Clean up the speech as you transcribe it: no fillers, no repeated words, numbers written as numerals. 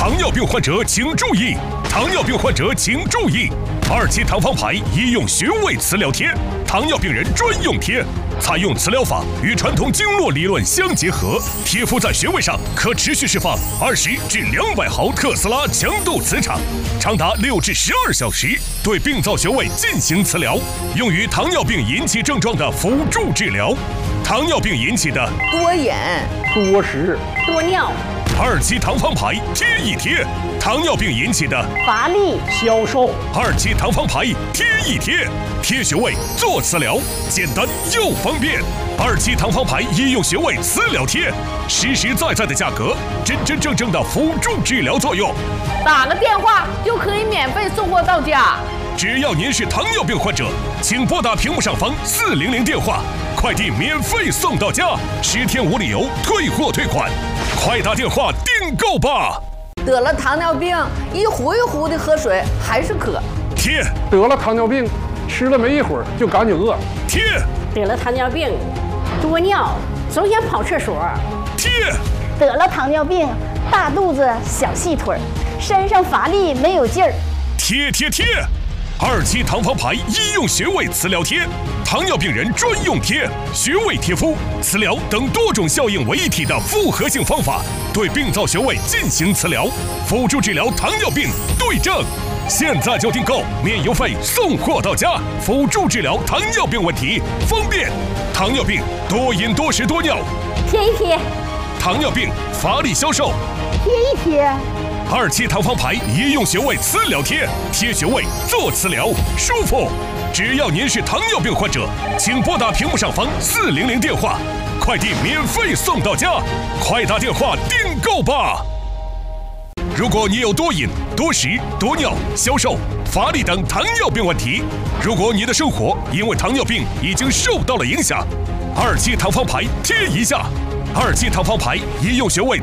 糖尿病患者请注意！糖尿病患者请注意！2期糖方牌医用穴位磁疗贴，糖尿病人专用贴，采用磁疗法与传统经络理论相结合，贴敷在穴位上可持续释放20至200毫特斯拉强度磁场，长达6至12小时，对病灶穴位进行磁疗，用于糖尿病引起症状的辅助治疗。糖尿病引起的多饮、 多食、 多尿。 2期糖方牌贴一贴，糖尿病引起的乏力、 消瘦。 2期糖方牌贴一贴，贴穴位做磁疗，简单又方便。2期糖方牌医用穴位磁疗贴，实实在在的价格，真真正正的辅助治疗作用。 打个电话就可以免费送货到家。 只要您是糖尿病患者，请拨打屏幕上方400电话，快递免费送到家，10天无理由退货退款，快打电话订购吧！ 得了糖尿病，一壶一壶的喝水还是渴。 贴得了糖尿病，吃了没一会儿就赶紧饿。 贴得了糖尿病，多尿，总想跑厕所。 贴得了糖尿病，大肚子小细腿，身上乏力没有劲儿。 贴贴贴！2期糖方牌医用穴位磁疗贴，糖尿病人专用贴，穴位贴敷、磁疗等多种效应为一体的复合性方法，对病灶穴位进行磁疗，辅助治疗糖尿病对症。现在就订购，免邮费送货到家，辅助治疗糖尿病问题，方便。糖尿病多饮多食多尿， 贴一贴。 糖尿病乏力消瘦， 贴一贴。 2期糖方牌医用穴位磁疗贴，贴穴位做磁疗，舒服。只要您是糖尿病患者，请拨打屏幕上方400电话，快递免费送到家，快打电话订购吧！如果你有多饮、多食、多尿、消瘦、乏力等糖尿病问题，如果你的生活因为糖尿病已经受到了影响，2期糖方牌贴一下。2期糖方牌医用穴位